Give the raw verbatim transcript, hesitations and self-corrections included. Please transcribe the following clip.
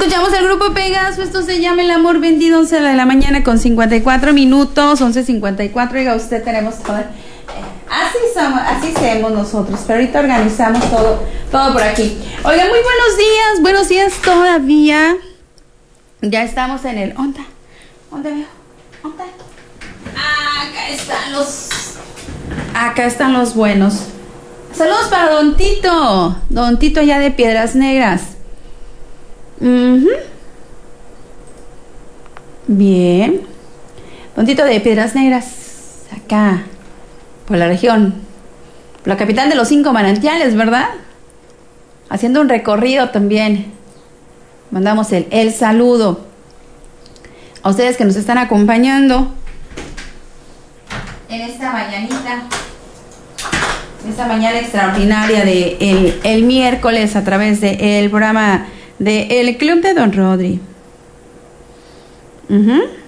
Escuchamos el grupo Pegaso, esto se llama El Amor Vendido, once de la mañana con cincuenta y cuatro minutos, once cincuenta y cuatro, oiga, usted tenemos todo. Así somos, así somos nosotros, pero ahorita organizamos todo, todo por aquí. Oiga, muy buenos días, buenos días todavía. Ya estamos en el... ¿Dónde? ¿Dónde veo? ¿Dónde? Acá están los... Acá están los buenos. Saludos para Don Tito. Don Tito allá de Piedras Negras. Uh-huh. Bien. Don Tito de Piedras Negras. Acá. Por la región. Por la capital de los cinco manantiales, ¿verdad? Haciendo un recorrido también. Mandamos el, el saludo a ustedes que nos están acompañando en esta mañanita, en esta mañana extraordinaria de el, el miércoles a través del programa de El Club de Don Rodri. Uh-huh.